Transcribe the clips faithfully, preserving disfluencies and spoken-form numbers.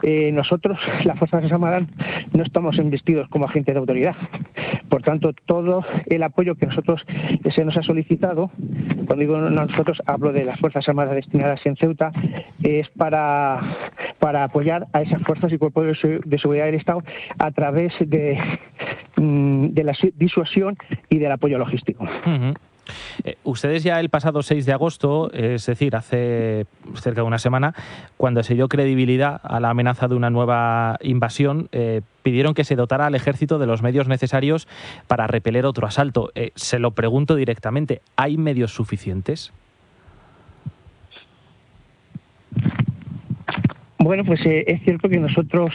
Eh, nosotros, las Fuerzas Armadas, no estamos investidos como agentes de autoridad. Por tanto, todo el apoyo que nosotros se nos ha solicitado, cuando digo nosotros, hablo de las Fuerzas Armadas destinadas en Ceuta, es para, para apoyar a esas fuerzas y cuerpos de seguridad del Estado a través de, de la disuasión y del apoyo logístico. Uh-huh. Eh, ustedes ya el pasado seis de agosto, es decir, hace cerca de una semana, cuando se dio credibilidad a la amenaza de una nueva invasión, eh, pidieron que se dotara al ejército de los medios necesarios para repeler otro asalto. Eh, se lo pregunto directamente, ¿hay medios suficientes? Bueno, pues eh, es cierto que nosotros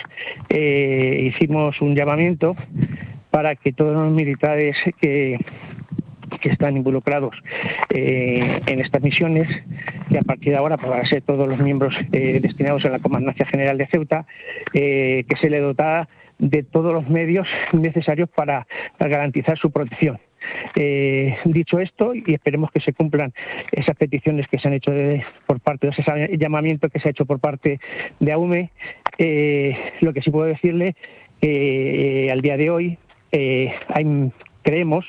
eh, hicimos un llamamiento para que todos los militares que... que están involucrados eh, en estas misiones, que a partir de ahora pues, van a ser todos los miembros eh, destinados a la Comandancia General de Ceuta, eh, que se le dotara de todos los medios necesarios para, para garantizar su protección. Eh, dicho esto, y esperemos que se cumplan esas peticiones que se han hecho de, por parte de ese llamamiento que se ha hecho por parte de A U M E, eh, lo que sí puedo decirle que eh, al día de hoy eh, hay, creemos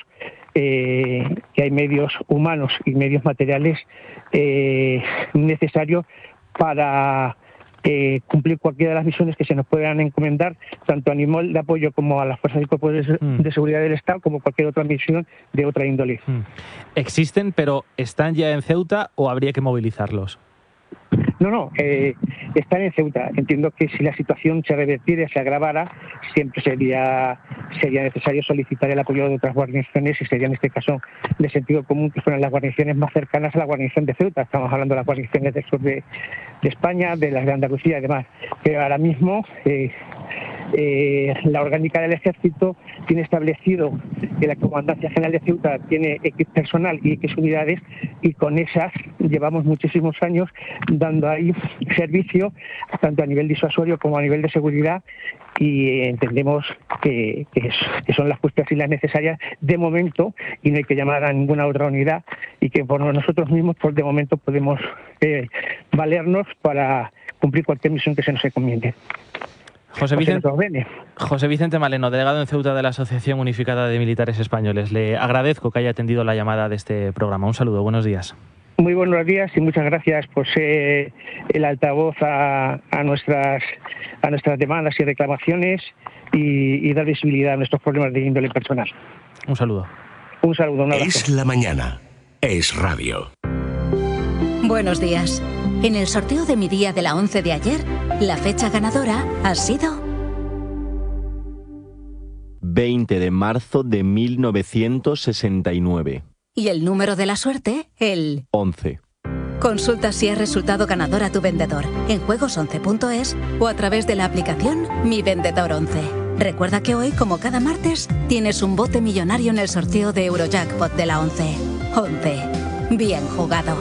Eh, que hay medios humanos y medios materiales eh, necesarios para eh, cumplir cualquiera de las misiones que se nos puedan encomendar, tanto a nivel de apoyo como a las fuerzas y cuerpos de, mm. de seguridad del Estado, como cualquier otra misión de otra índole. Mm. ¿Existen, pero están ya en Ceuta o habría que movilizarlos? No, no, eh, están en Ceuta. Entiendo que si la situación se revertiera, se agravara, siempre sería sería necesario solicitar el apoyo de otras guarniciones y sería en este caso de sentido común que fueran las guarniciones más cercanas a la guarnición de Ceuta. Estamos hablando de las guarniciones del sur de, de España, de las de Andalucía y demás. Pero ahora mismo eh, eh, la orgánica del Ejército tiene establecido que la Comandancia General de Ceuta tiene X personal y X unidades, y con esas llevamos muchísimos años dando ahí servicio, tanto a nivel disuasorio como a nivel de seguridad, y entendemos que, que, es, que son las justas y las necesarias de momento, y no hay que llamar a ninguna otra unidad, y que por nosotros mismos por de momento podemos eh, valernos para cumplir cualquier misión que se nos encomiende. José Vicente, José Vicente Maleno, delegado en Ceuta de la Asociación Unificada de Militares Españoles. Le agradezco que haya atendido la llamada de este programa. Un saludo, buenos días. Muy buenos días y muchas gracias por ser el altavoz a, a nuestras a nuestras demandas y reclamaciones y, y dar visibilidad a nuestros problemas de índole personal. Un saludo. Un saludo, un abrazo. Es la mañana. Es radio. Buenos días. En el sorteo de mi día de la once de ayer, la fecha ganadora ha sido veinte de marzo de mil novecientos sesenta y nueve. Y el número de la suerte, el once. Consulta si has resultado ganador a tu vendedor en juegos once punto es o a través de la aplicación Mi Vendedor once. Recuerda que hoy, como cada martes, tienes un bote millonario en el sorteo de Eurojackpot de la once. once. Bien jugado.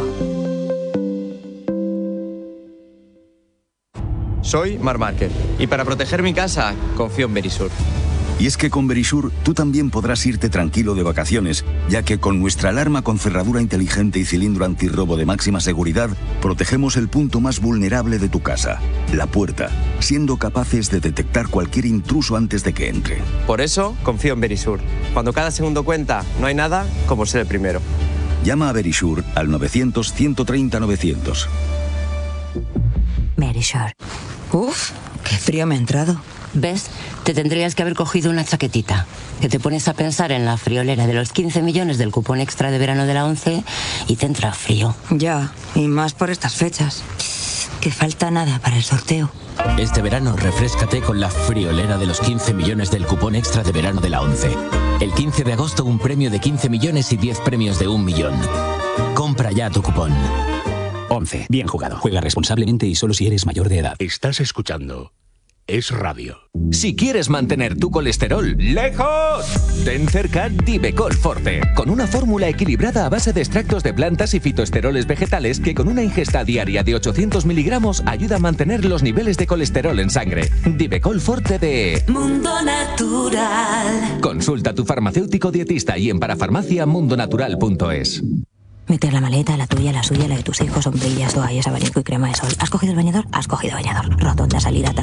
Soy Marc Márquez y para proteger mi casa confío en Verisur. Y es que con Verisur tú también podrás irte tranquilo de vacaciones, ya que con nuestra alarma con cerradura inteligente y cilindro antirrobo de máxima seguridad, protegemos el punto más vulnerable de tu casa, la puerta, siendo capaces de detectar cualquier intruso antes de que entre. Por eso confío en Verisur. Cuando cada segundo cuenta, no hay nada como ser el primero. Llama a Verisur al novecientos, ciento treinta, novecientos. Verisur. Uf, qué frío me ha entrado. ¿Ves? Te tendrías que haber cogido una chaquetita. Que te pones a pensar en la friolera de los quince millones del cupón extra de verano de la once y te entra frío. Ya, y más por estas fechas. Que falta nada para el sorteo. Este verano refréscate con la friolera de los quince millones del cupón extra de verano de la once. El quince de agosto un premio de quince millones y diez premios de un millón. Compra ya tu cupón. once. Bien jugado. Juega responsablemente y solo si eres mayor de edad. Estás escuchando Es Radio. Si quieres mantener tu colesterol lejos, ten cerca Divecol Forte, con una fórmula equilibrada a base de extractos de plantas y fitoesteroles vegetales que con una ingesta diaria de ochocientos miligramos ayuda a mantener los niveles de colesterol en sangre. Divecol Forte de Mundo Natural. Consulta a tu farmacéutico dietista y en parafarmacia mundonatural punto es. Meter la maleta, la tuya, la suya, la de tus hijos, sombrillas, toallas, abanico y crema de sol. ¿Has cogido el bañador? Has cogido bañador. Rotonda salida.